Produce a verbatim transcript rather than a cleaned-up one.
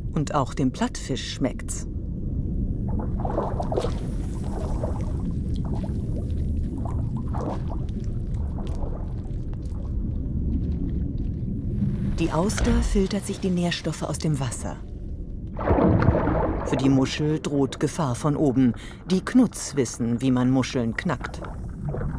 Und auch dem Plattfisch schmeckt's. Die Auster filtert sich die Nährstoffe aus dem Wasser. Für die Muschel droht Gefahr von oben. Die Knuts wissen, wie man Muscheln knackt.